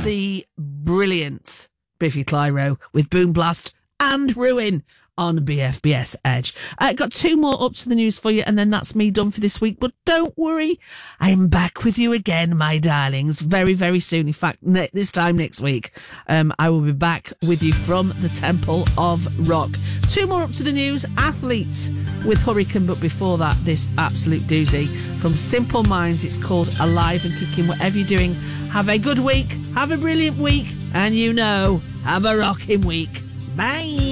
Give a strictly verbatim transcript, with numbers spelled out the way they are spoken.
the brilliant Biffy Clyro with Boom Blast and Ruin on B F B S Edge. I uh, got two more up to the news for you, and then that's me done for this week. But don't worry, I'm back with you again, my darlings, very, very soon. In fact, ne- this time next week, um, I will be back with you from the Temple of Rock. Two more up to the news. Athlete with Hurricane, but before that, this absolute doozy from Simple Minds. It's called Alive and Kicking. Whatever you're doing, have a good week, have a brilliant week, and you know, have a rocking week. Bye.